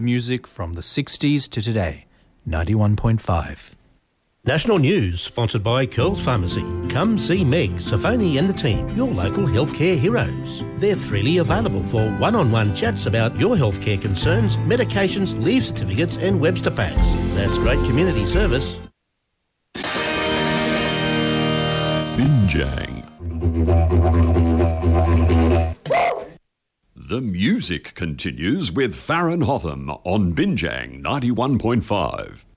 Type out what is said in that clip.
Music from the 60s to today, 91.5. National News, sponsored by Curls Pharmacy. Come see Meg, Safoni and the team, your local healthcare heroes. They're freely available for one-on-one chats about your healthcare concerns, medications, leave certificates and Webster packs. That's great community service. Binjang. The music continues with Farron Hotham on Binjang 91.5.